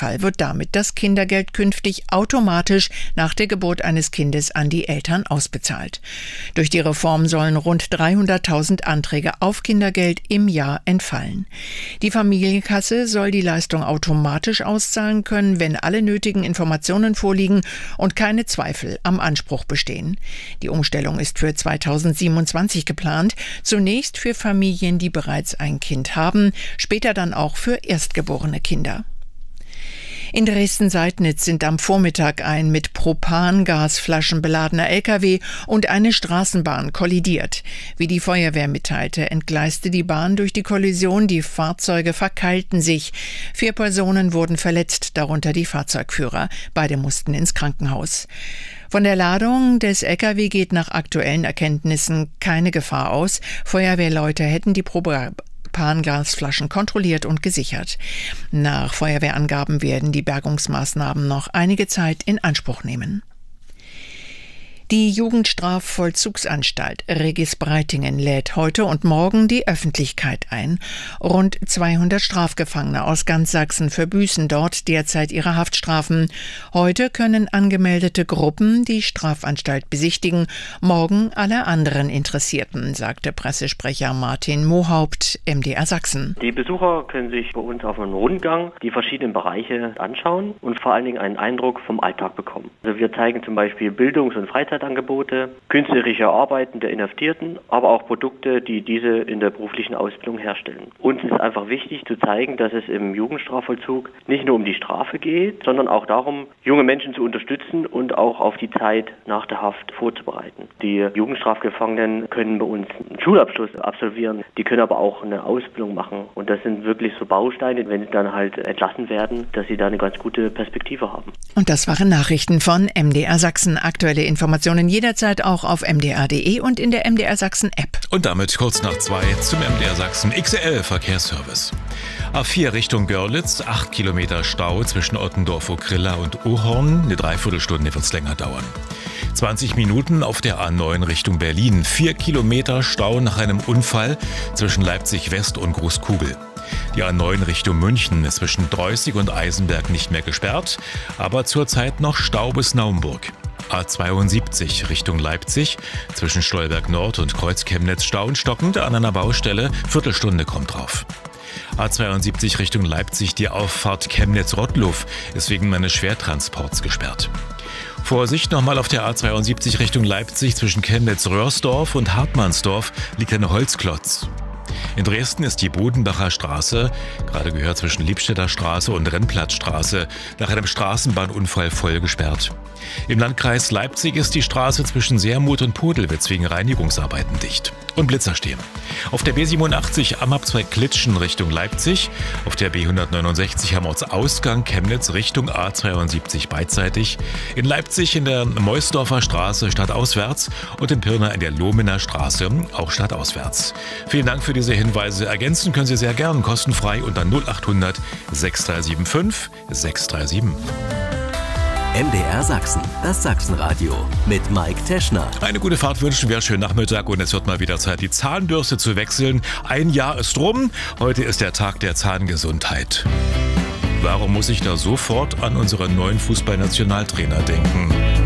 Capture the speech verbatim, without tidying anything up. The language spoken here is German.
Fall wird damit das Kindergeld künftig automatisch nach der Geburt eines Kindes an die Eltern ausbezahlt. Durch die Reform sollen rund dreihunderttausend Anträge auf Kindergeld im Jahr entfallen. Die Familienkasse soll die Leistung automatisch auszahlen können, wenn alle nötigen Informationen vorliegen und keine Zweifel am Anspruch bestehen. Die Umstellung ist für zweitausendsiebenundzwanzig geplant, zunächst für Familien, die bereits ein Kind haben, später dann auch für erstgeborene Kinder. In Dresden-Seidnitz sind am Vormittag ein mit Propangasflaschen beladener L K W und eine Straßenbahn kollidiert. Wie die Feuerwehr mitteilte, entgleiste die Bahn durch die Kollision, die Fahrzeuge verkeilten sich. Vier Personen wurden verletzt, darunter die Fahrzeugführer. Beide mussten ins Krankenhaus. Von der Ladung des L K W geht nach aktuellen Erkenntnissen keine Gefahr aus. Feuerwehrleute hätten die Probe Propangasflaschen kontrolliert und gesichert. Nach Feuerwehrangaben werden die Bergungsmaßnahmen noch einige Zeit in Anspruch nehmen. Die Jugendstrafvollzugsanstalt Regis Breitingen lädt heute und morgen die Öffentlichkeit ein. Rund zweihundert Strafgefangene aus ganz Sachsen verbüßen dort derzeit ihre Haftstrafen. Heute können angemeldete Gruppen die Strafanstalt besichtigen, morgen alle anderen Interessierten, sagte Pressesprecher Martin Mohaupt, M D R Sachsen. Die Besucher können sich bei uns auf einem Rundgang die verschiedenen Bereiche anschauen und vor allen Dingen einen Eindruck vom Alltag bekommen. Also wir zeigen zum Beispiel Bildungs- und Freizeit Angebote, künstlerische Arbeiten der Inhaftierten, aber auch Produkte, die diese in der beruflichen Ausbildung herstellen. Uns ist einfach wichtig zu zeigen, dass es im Jugendstrafvollzug nicht nur um die Strafe geht, sondern auch darum, junge Menschen zu unterstützen und auch auf die Zeit nach der Haft vorzubereiten. Die Jugendstrafgefangenen können bei uns einen Schulabschluss absolvieren, die können aber auch eine Ausbildung machen und das sind wirklich so Bausteine, wenn sie dann halt entlassen werden, dass sie da eine ganz gute Perspektive haben. Und das waren Nachrichten von M D R Sachsen. Aktuelle Informationen jederzeit auch auf m d r punkt d e und in der M D R Sachsen App. Und damit kurz nach zwei zum M D R Sachsen X L Verkehrsservice. A vier Richtung Görlitz, acht Kilometer Stau zwischen Ottendorf-Okrilla und Uhorn. Eine Dreiviertelstunde wird es länger dauern. zwanzig Minuten auf der A neun Richtung Berlin. vier Kilometer Stau nach einem Unfall zwischen Leipzig West und Großkugel. Die A neun Richtung München ist zwischen Dreußig und Eisenberg nicht mehr gesperrt, aber zurzeit noch Stau bis Naumburg. A zweiundsiebzig Richtung Leipzig, zwischen Stolberg Nord und Kreuz-Chemnitz Stau und stockend an einer Baustelle, Viertelstunde kommt drauf. A zweiundsiebzig Richtung Leipzig, die Auffahrt Chemnitz-Rottluff ist wegen eines Schwertransports gesperrt. Vorsicht nochmal auf der A zweiundsiebzig Richtung Leipzig, zwischen Chemnitz-Röhrsdorf und Hartmannsdorf liegt ein Holzklotz. In Dresden ist die Bodenbacher Straße, gerade gehört zwischen Liebstädter Straße und Rennplatzstraße, nach einem Straßenbahnunfall voll gesperrt. Im Landkreis Leipzig ist die Straße zwischen Sermuth und Podelwitz wegen Reinigungsarbeiten dicht. Und Blitzer stehen. Auf der B siebenundachtzig am Abzweig Klitschen Richtung Leipzig, auf der B hundertneunundsechzig am Ortsausgang Chemnitz Richtung A zweiundsiebzig beidseitig, in Leipzig in der Meusdorfer Straße stadtauswärts und in Pirna in der Lohmener Straße auch stadtauswärts. Vielen Dank für diese Hinweise. Ergänzen können Sie sehr gern kostenfrei unter null achthundert sechs drei sieben fünf sechs drei sieben. M D R Sachsen, das Sachsenradio mit Mike Teschner. Eine gute Fahrt wünschen wir, schönen Nachmittag und es wird mal wieder Zeit, die Zahnbürste zu wechseln. Ein Jahr ist rum, heute ist der Tag der Zahngesundheit. Warum muss ich da sofort an unseren neuen Fußballnationaltrainer denken?